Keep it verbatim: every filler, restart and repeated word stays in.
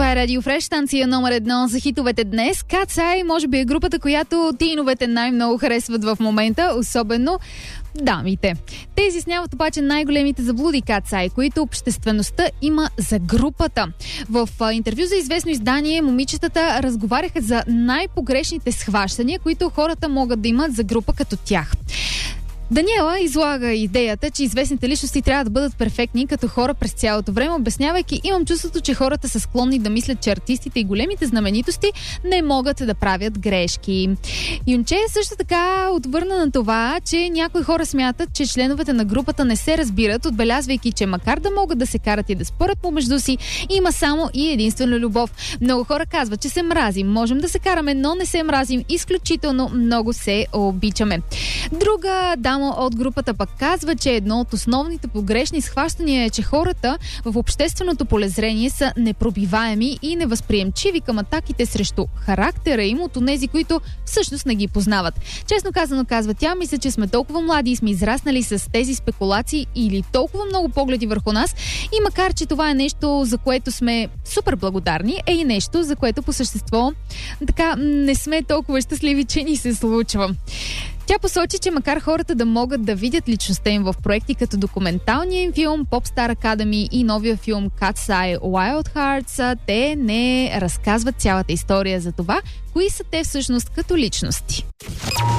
Това е Радио Фреш, станция номер едно за хитовете днес. Cat's Eye може би е групата, която тиновете най-много харесват в момента, особено дамите. Те изясняват обаче най-големите заблуди Cat's Eye, които обществеността има за групата. В а, интервю за известно издание момичетата разговаряха за най-погрешните схващания, които хората могат да имат за група като тях. Даниела излага идеята, че известните личности трябва да бъдат перфектни като хора през цялото време, обяснявайки: имам чувството, че хората са склонни да мислят, че артистите и големите знаменитости не могат да правят грешки. Юнче също така отвърна на това, че някои хора смятат, че членовете на групата не се разбират, отбелязвайки, че макар да могат да се карат и да спорят помежду си, има само и единствено любов. Много хора казват, че се мразим. Можем да се караме, но не се мразим. Изключително много се обичаме. Друга дама от групата пък казва, че едно от основните погрешни схващания е, че хората в общественото полезрение са непробиваеми и невъзприемчиви към атаките срещу характера им от онези, които всъщност не ги познават. Честно казано, казва тя, мисля, че сме толкова млади и сме израснали с тези спекулации или толкова много погледи върху нас, и макар че това е нещо, за което сме супер благодарни, е и нещо, за което по същество така не сме толкова щастливи, че ни се случва. Тя посочи, че макар хората да могат да видят личността им в проекти като документалния им филм Popstar Academy и новия филм Cat's Eye Wild Hearts, те не разказват цялата история за това, кои са те всъщност като личности.